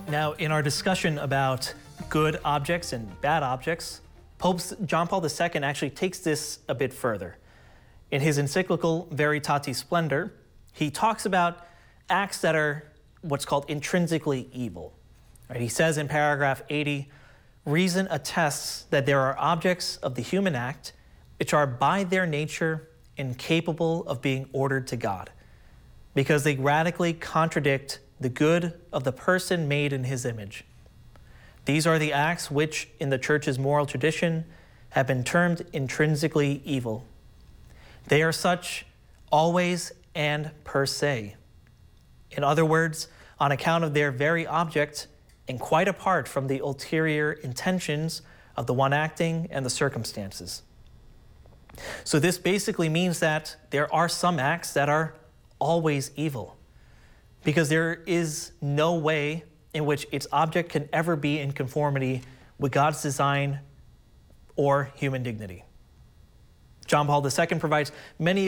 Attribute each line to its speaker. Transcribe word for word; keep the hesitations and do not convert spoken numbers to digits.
Speaker 1: Now, in our discussion about good objects and bad objects, Pope John Paul the Second actually takes this a bit further. In his encyclical Veritatis Splendor, he talks about acts that are what's called intrinsically evil. Right? He says in paragraph eighty, reason attests that there are objects of the human act which are by their nature incapable of being ordered to God, because they radically contradict the good of the person made in his image. These are the acts which, in the Church's moral tradition, have been termed intrinsically evil. They are such always and per se. In other words, on account of their very object and quite apart from the ulterior intentions of the one acting and the circumstances. So this basically means that there are some acts that are always evil, because there is no way in which its object can ever be in conformity with God's design or human dignity. John Paul the Second provides many